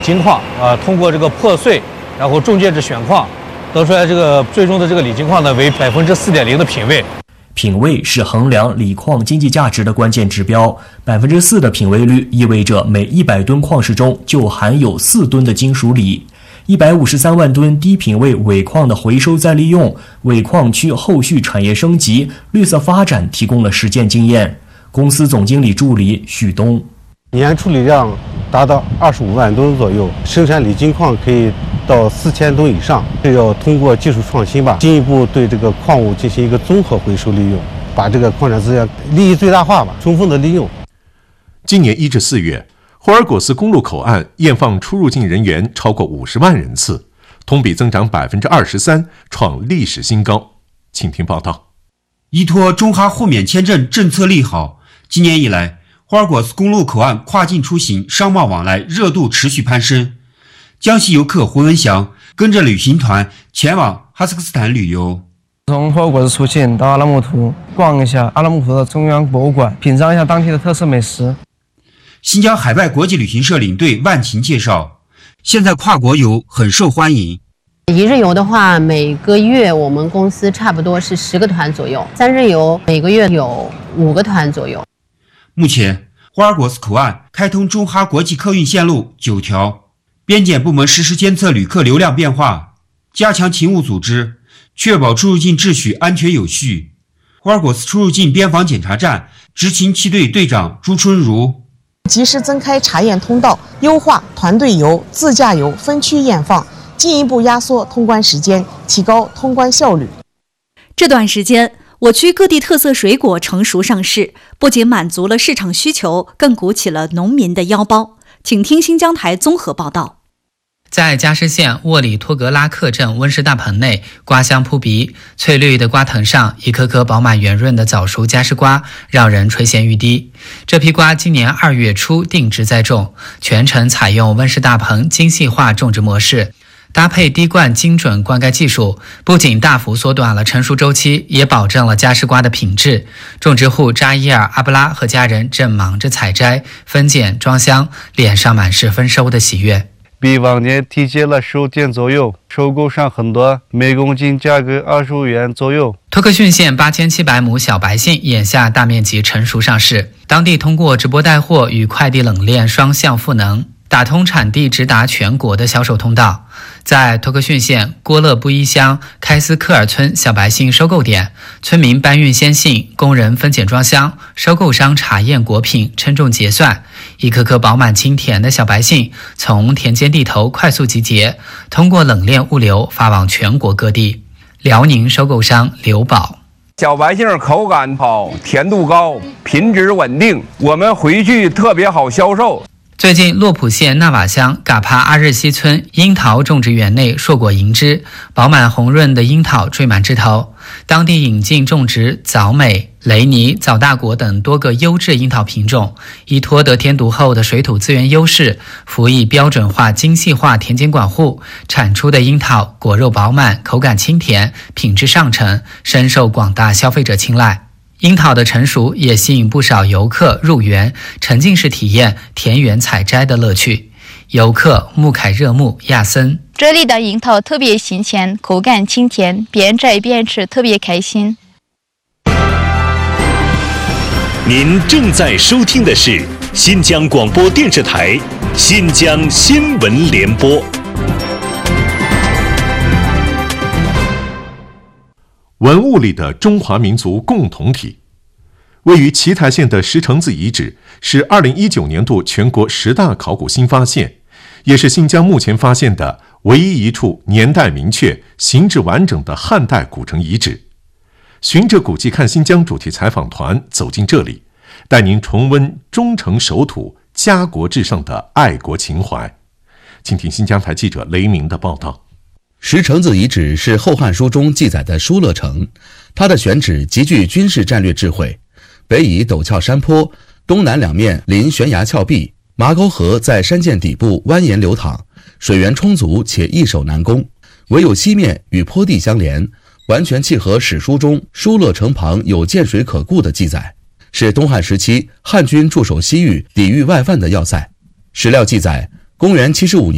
金矿通过这个破碎，然后中介质选矿，得出来这个最终的这个锂金矿呢为4.0%的品位。 品位是衡量锂矿经济价值的关键指标，4%的品位率意味着每100吨矿石中就含有4吨的金属锂。153万吨低品位尾矿的回收再利用，为矿区后续产业升级、绿色发展提供了实践经验。公司总经理助理许东， 年处理量达到25万吨左右，生产锂金矿可以到4000吨以上。这要通过技术创新吧，进一步对这个矿物进行一个综合回收利用，把这个矿产资源利益最大化吧，充分的利用。 今年1至4月，霍尔果斯公路口岸验放出入境人员超过50万人次，同比增长23%，创历史新高。请听报道。 依托中哈豁免签证政策利好，今年以来，霍尔果斯公路口岸跨境出行商贸往来热度持续攀升。江西游客胡文祥跟着旅行团前往哈萨克斯坦旅游， 从霍尔果斯出境到阿拉木图，逛一下阿拉木图的中央博物馆，品尝一下当地的特色美食。 新疆海外国际旅行社领队万琴介绍，现在跨国游很受欢迎。 一日游的话，每个月我们公司差不多是10个团左右；3日游每个月有5个团左右。 目前，霍尔果斯口岸开通中哈国际客运线路9条，边检部门实时监测旅客流量变化，加强勤务组织，确保出入境秩序安全有序。霍尔果斯出入境边防检查站执勤七队队长朱春如， 及时增开查验通道，优化团队游、自驾游分区验放，进一步压缩通关时间，提高通关效率。 这段时间，我区各地特色水果成熟上市，不仅满足了市场需求，更鼓起了农民的腰包。请听新疆台综合报道。 在加施县沃里托格拉克镇温室大棚内，瓜香扑鼻，翠绿的瓜藤上一颗颗饱满圆润的早熟加施瓜，让人垂涎欲滴。这批瓜今年2月初定植栽种，全程采用温室大棚精细化种植模式，搭配滴灌精准灌溉技术，不仅大幅缩短了成熟周期，也保证了加施瓜的品质。种植户扎伊尔·阿布拉和家人正忙着采摘、分拣、装箱，脸上满是丰收的喜悦。 比往年提前了10天左右，收购上很多，每公斤价格25元左右。 托克逊县8700亩小白杏眼下大面积成熟上市，当地通过直播带货与快递冷链双向赋能，打通产地直达全国的销售通道。在托克逊县郭勒布依乡开斯科尔村小白杏收购点，村民搬运鲜杏，工人分拣装箱，收购商查验果品，称重结算。一颗颗饱满清甜的小白杏从田间地头快速集结，通过冷链物流发往全国各地。辽宁收购商刘宝， 小白杏口感好，甜度高，品质稳定，我们回去特别好销售。 最近，洛普县纳瓦乡嘎帕阿日西村樱桃种植园内硕果盈枝，饱满红润的樱桃缀满枝头。当地引进种植枣美、雷尼、枣大果等多个优质樱桃品种，依托得天独厚的水土资源优势，辅以标准化、精细化田间管护，产出的樱桃果肉饱满，口感清甜，品质上乘，深受广大消费者青睐。樱桃的成熟也吸引不少游客入园，沉浸式体验田园采摘的乐趣。游客穆凯热木亚森， 这里的樱桃特别新鲜，口感清甜，边摘边吃特别开心。 您正在收听的是新疆广播电视台新疆新闻联播。 文物里的中华民族共同体。位于奇台县的石城子遗址是2019年度全国10大考古新发现，也是新疆目前发现的唯一一处年代明确、形制完整的汉代古城遗址。循着古迹看新疆主题采访团走进这里，带您重温忠诚守土、家国至上的爱国情怀。请听新疆台记者雷鸣的报道。 石城子遗址是《后汉书》中记载的疏勒城，它的选址极具军事战略智慧，北倚陡峭山坡，东南两面临悬崖峭壁，麻沟河在山涧底部蜿蜒流淌，水源充足且易守难攻，唯有西面与坡地相连，完全契合史书中疏勒城旁有涧水可固的记载，是东汉时期汉军驻守西域、抵御外犯的要塞。史料记载，公元75年